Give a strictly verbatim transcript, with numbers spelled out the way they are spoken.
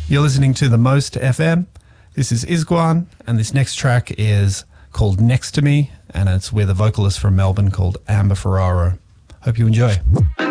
You're listening to The Most F M. This is Isguan, and this next track is called Next to Me, and it's with a vocalist from Melbourne called Amber Ferraro. Hope you enjoy.